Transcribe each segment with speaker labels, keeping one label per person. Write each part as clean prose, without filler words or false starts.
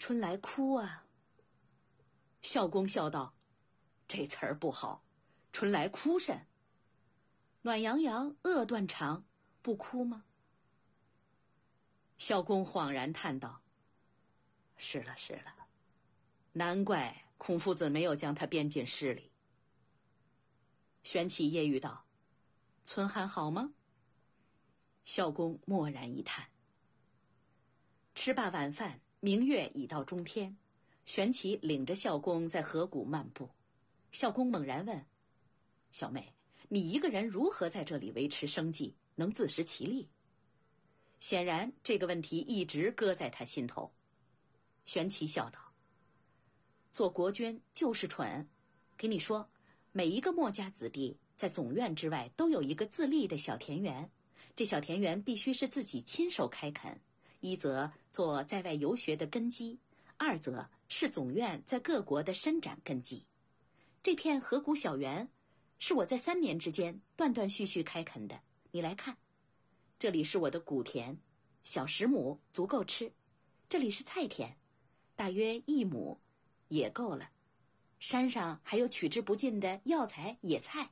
Speaker 1: 春来哭啊。孝公笑道：这词儿不好，春来哭甚？暖洋洋，饿断肠，不哭吗？孝公恍然叹道：是了是了，难怪孔夫子没有将它编进诗里。玄启揶揄道：村汉好吗？孝公默然一叹。吃罢晚饭，明月已到中天，玄启领着孝公在河谷漫步。孝公猛然问：小妹，你一个人如何在这里维持生计，能自食其力？显然这个问题一直搁在他心头。玄启笑道：做国君就是蠢。给你说，每一个墨家子弟在总院之外都有一个自立的小田园，这小田园必须是自己亲手开垦，一则做在外游学的根基，二则是总院在各国的伸展根基。这片河谷小园是我在3年之间断断续续开垦的，你来看，这里是我的谷田，小10亩足够吃。这里是菜田，大约1亩也够了。山上还有取之不尽的药材野菜。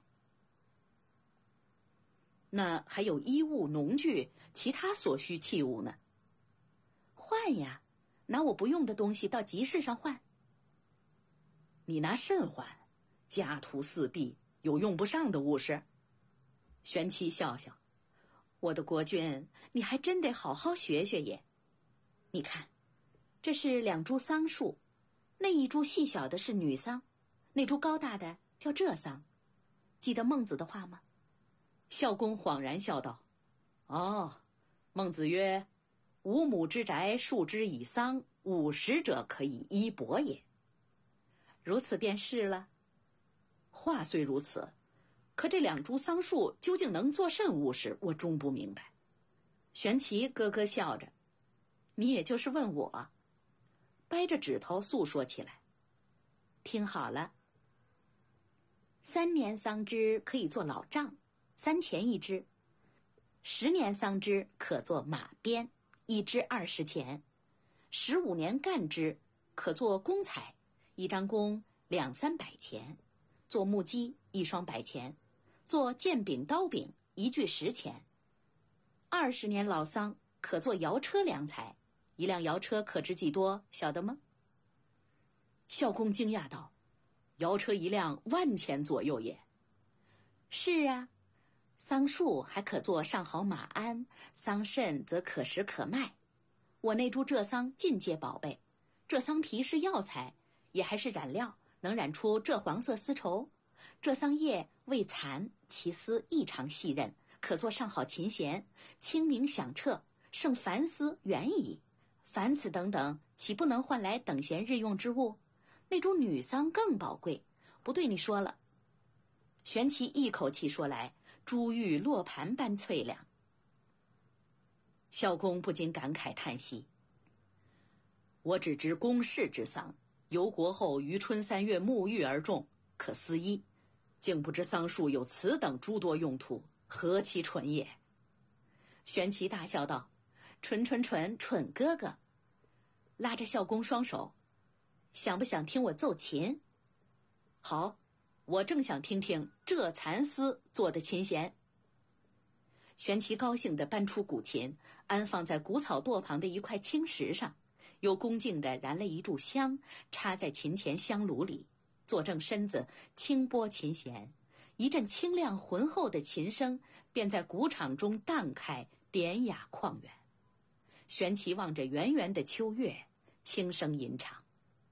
Speaker 1: 那还有衣物农具其他所需器物呢？换呀，拿我不用的东西到集市上换。你拿甚换？家徒四壁，有用不上的物事？玄启笑笑：我的国君，你还真得好好学学也。你看，这是2株桑树，那一株细小的是女桑，那株高大的叫浙桑。记得孟子的话吗？孝公恍然笑道：哦，孟子曰：5亩之宅，树之以桑，50者可以衣帛也。如此便是了。话虽如此，可这2株桑树究竟能做甚物事，我终不明白。玄启咯咯笑着：你也就是问我。掰着指头诉说起来：听好了，3年桑枝可以做老杖，3钱一支；10年桑枝可做马鞭，1支20钱；15年干枝可做弓彩，1张弓200-300钱；做木屐1双100钱；做剑柄刀柄1具10钱。20年老桑可做摇车良材，1辆摇车可值几多，晓得吗？孝公惊讶道：摇车1辆10000钱左右也。是啊，桑树还可做上好马鞍，桑葚则可食可卖。我那株浙桑进阶宝贝，浙桑皮是药材，也还是染料，能染出浙黄色丝绸。浙桑叶味蚕，其丝异常细韧，可做上好琴弦，清明响彻，胜凡丝远矣。凡此等等，岂不能换来等闲日用之物？那株女桑更宝贵，不对你说了。玄启一口气说来，珠玉落盘般翠亮。孝公不禁感慨叹息：我只知宫室之桑，由国后于春3月沐浴而种，可思衣，竟不知桑树有此等诸多用途，何其蠢也！玄启大笑道：蠢蠢蠢，蠢哥哥！拉着孝公双手：想不想听我奏琴？好，我正想听听这蚕丝做的琴弦。玄启高兴地搬出古琴，安放在谷草垛旁的一块青石上，又恭敬地燃了一炷香，插在琴前香炉里，坐正身子，轻拨琴弦，一阵清亮浑厚的琴声便在谷场中荡开，典雅旷远。玄启望着圆圆的秋月，轻声吟唱：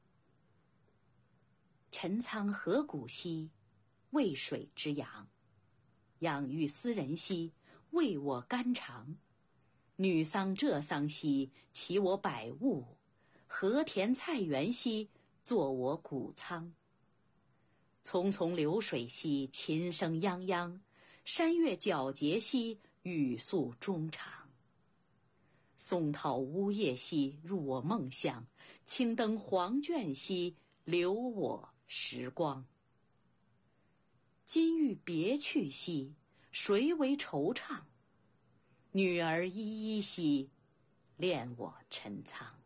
Speaker 1: 陈仓河谷兮，渭水之阳，养育斯人兮，为我肝肠。女桑浙桑兮，其我百物；和田菜园兮，作我谷仓。淙淙流水兮，琴声泱泱；山岳皎洁兮，语诉衷肠。松涛呜咽兮，入我梦乡；青灯黄卷兮，留我时光。今欲别去兮，谁为惆怅？女儿依依兮，恋我陈仓。